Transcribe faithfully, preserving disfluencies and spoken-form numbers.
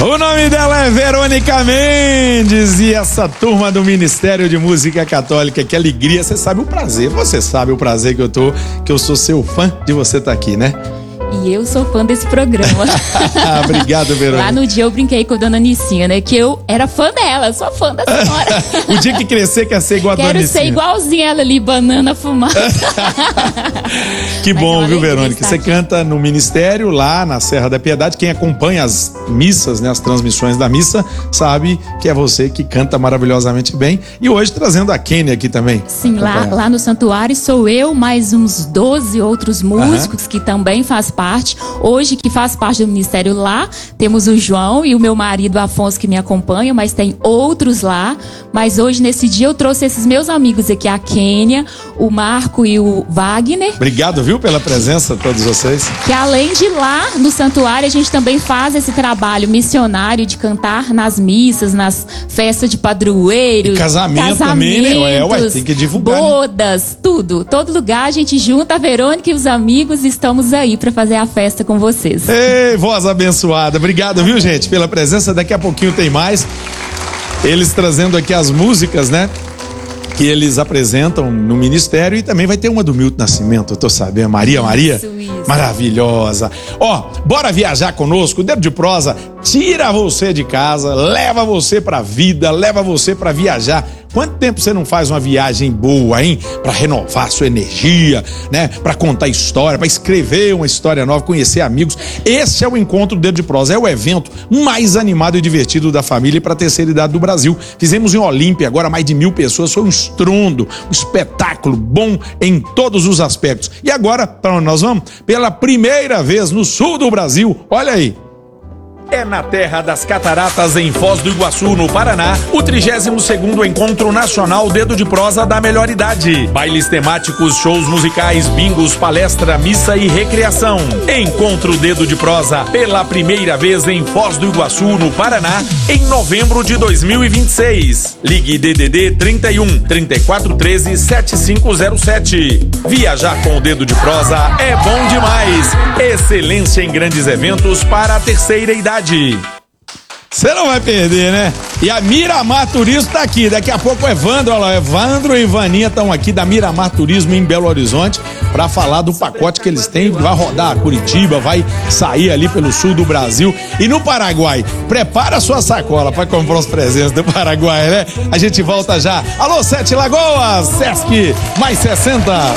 O nome dela é Verônica Mendes e essa turma do Ministério de Música Católica, que alegria, você sabe o prazer, você sabe o prazer que eu tô, que eu sou seu fã de você estar aqui, né? E eu sou fã desse programa. Obrigado, Verônica. Lá no dia eu brinquei com a dona Nicinha, né? Que eu era fã dela, sou fã da senhora. O dia que crescer quer ser igual a dona Quero Nicinha. ser igualzinha ela ali, banana fumada. Que Mas bom, é uma viu, alegria Verônica? estar Você aqui. canta no Ministério, lá na Serra da Piedade. Quem acompanha as missas, né, as transmissões da missa, sabe que é você que canta maravilhosamente bem. E hoje trazendo a Kênia aqui também. Sim, lá, Acompanhar. lá no santuário sou eu, mais uns doze outros músicos que também faz parte. Hoje, que faz parte do ministério lá, temos o João e o meu marido Afonso que me acompanham, mas tem outros lá. Mas hoje, nesse dia, eu trouxe esses meus amigos aqui, a Kênia, o Marco e o Wagner. Obrigado, viu, pela presença, todos vocês. Que além de lá no santuário, a gente também faz esse trabalho missionário de cantar nas missas, nas festas de padroeiros. E casamento também, né? É, ué, tem que divulgar, né? Bodas, tudo. Todo lugar a gente junta a Verônica e os amigos e estamos aí para fazer a festa com vocês. Ei, voz abençoada. Obrigado, viu, gente, pela presença. Daqui a pouquinho tem mais. Eles trazendo aqui as músicas, né, que eles apresentam no ministério, e também vai ter uma do Milton Nascimento, eu tô sabendo. Maria, Maria. Isso, isso. Maravilhosa. Ó, bora viajar conosco. O Dedo de Prosa tira você de casa, leva você pra vida, leva você pra viajar. Quanto tempo você não faz uma viagem boa, hein? Pra renovar a sua energia, né? Pra contar história, pra escrever uma história nova, conhecer amigos. Esse é o Encontro do Dedo de Prosa. É o evento mais animado e divertido da família e pra terceira idade do Brasil. Fizemos em Olímpia, agora mais de mil pessoas. Foi um estrondo, um espetáculo bom em todos os aspectos. E agora, pra onde nós vamos? Pela primeira vez no sul do Brasil. Olha aí. É na terra das cataratas, em Foz do Iguaçu, no Paraná, o trigésimo segundo Encontro Nacional Dedo de Prosa da Melhor Idade. Bailes temáticos, shows musicais, bingos, palestra, missa e recreação. Encontro Dedo de Prosa, pela primeira vez em Foz do Iguaçu, no Paraná, em novembro de dois mil e vinte e seis. Ligue D D D trinta e um, trinta e quatro, treze, setenta e cinco zero sete. Viajar com o Dedo de Prosa é bom demais. Excelência em grandes eventos para a terceira idade. Você não vai perder, né? E a Miramar Turismo tá aqui. Daqui a pouco o Evandro, olha lá, Evandro e Vaninha estão aqui da Miramar Turismo em Belo Horizonte para falar do pacote que eles têm. Vai rodar Curitiba, vai sair ali pelo sul do Brasil. E no Paraguai, prepara a sua sacola para comprar os presentes do Paraguai, né? A gente volta já. Alô, Sete Lagoas, Sesc, mais sessenta.